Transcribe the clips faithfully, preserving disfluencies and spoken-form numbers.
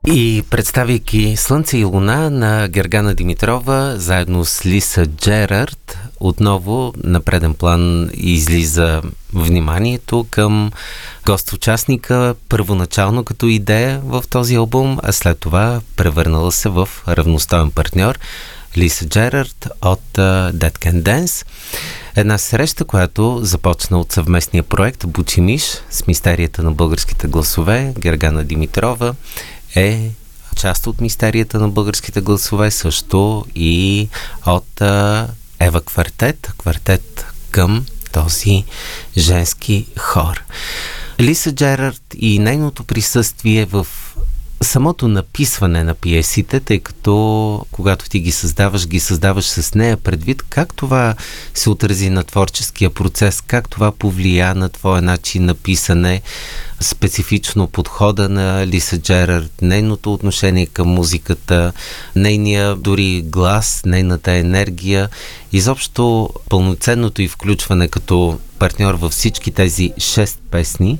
И представяйки Слънце и луна на Гергана Димитрова, заедно с Лиса Джерард, отново на преден план излиза вниманието към гост-участника, първоначално като идея в този албум, а след това превърнала се в равностоен партньор Лиса Джерард от uh, Dead Can Dance. Една среща, която започна от съвместния проект Бучимиш с мистерията на българските гласове. Гергана Димитрова е част от мистерията на българските гласове, също и от uh, Ева Квартет, квартет към този женски хор. Лиса Джерард и нейното присъствие в самото написване на пиесите, тъй като когато ти ги създаваш, ги създаваш с нея предвид, как това се отрази на творческия процес, как това повлия на твоя начин на писане, специфично подхода на Лиса Джерард, нейното отношение към музиката, нейния дори глас, нейната енергия, изобщо пълноценното й включване като партньор във всички тези шест песни,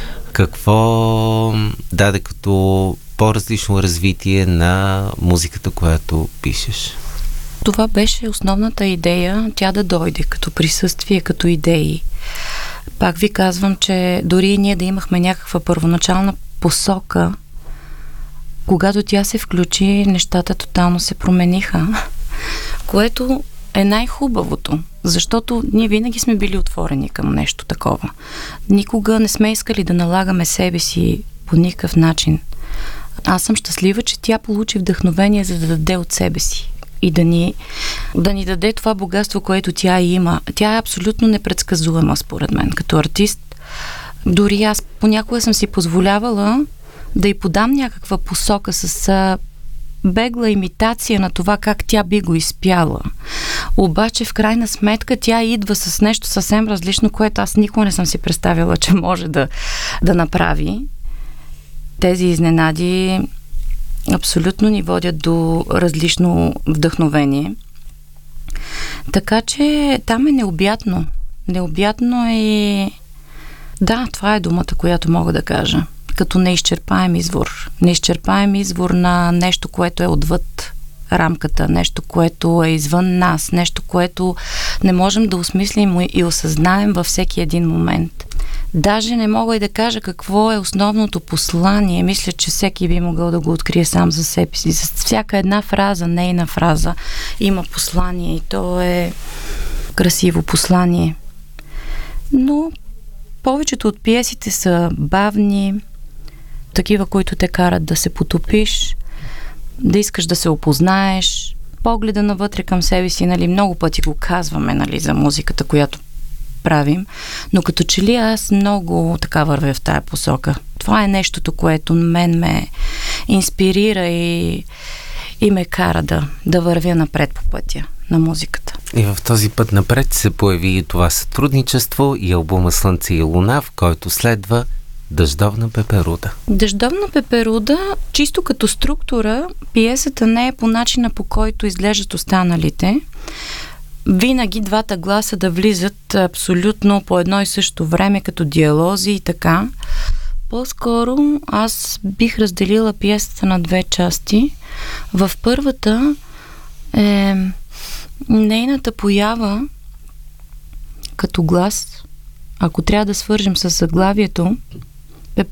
какво даде като по-различно развитие на музиката, която пишеш? Това беше основната идея, тя да дойде като присъствие, като идеи. Пак ви казвам, че дори ние да имахме някаква първоначална посока, когато тя се включи, нещата тотално се промениха, което е най-хубавото, защото ние винаги сме били отворени към нещо такова. Никога не сме искали да налагаме себе си по никакъв начин. Аз съм щастлива, че тя получи вдъхновение, за да даде от себе си и да ни, да ни даде това богатство, което тя има. Тя е абсолютно непредсказуема, според мен, като артист. Дори аз понякога съм си позволявала да й подам някаква посока с бегла имитация на това как тя би го изпяла. Обаче в крайна сметка тя идва с нещо съвсем различно, което аз никога не съм си представила, че може да, да направи. Тези изненади абсолютно ни водят до различно вдъхновение. Така че там е необятно. Необятно е... Да, това е думата, която мога да кажа. Като неизчерпаем извор. Неизчерпаем извор на нещо, което е отвъд рамката, нещо, което е извън нас, нещо, което не можем да осмислим и осъзнаем във всеки един момент. Даже не мога и да кажа какво е основното послание. Мисля, че всеки би могъл да го открие сам за себе си. За всяка една фраза, нейна фраза, има послание и то е красиво послание. Но повечето от пиесите са бавни, такива, които те карат да се потопиш, да искаш да се опознаеш, погледа навътре към себе си, нали, много пъти го казваме, нали, за музиката, която правим, но като че ли аз много така вървя в тая посока. Това е нещото, което мен ме инспирира и, и ме кара да, да вървя напред по пътя на музиката. И в този път напред се появи и това сътрудничество и албума Слънце и луна, в който следва Дъждовна пеперуда. Дъждовна пеперуда, чисто като структура, пиесата не е по начина, по който изглеждат останалите. Винаги двата гласа да влизат абсолютно по едно и също време, като диалози и така. По-скоро аз бих разделила пиесата на две части. В първата е нейната поява като глас. Ако трябва да свържем с заглавието,